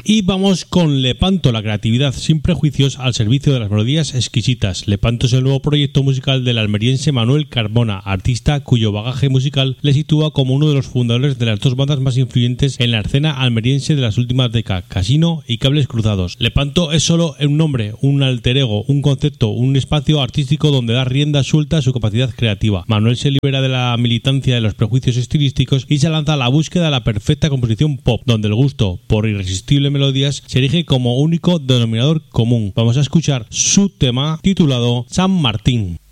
Y vamos con Lepanto, la creatividad sin prejuicios al servicio de las melodías exquisitas. Lepanto es el nuevo proyecto musical del almeriense Manuel Carmona, artista cuyo bagaje musical le sitúa como uno de los fundadores de las dos bandas más influyentes en la escena almeriense de las últimas décadas, Casino y Cables Cruzados. Lepanto es solo un nombre, un alter ego, un concepto, un espacio artístico donde da rienda suelta a su capacidad creativa. Manuel se libera de la militancia de los prejuicios estilísticos y se lanza a la búsqueda de la perfecta composición pop, donde el gusto por irresistibles melodías se erige como único denominador común. Vamos a escuchar su tema titulado San Martín.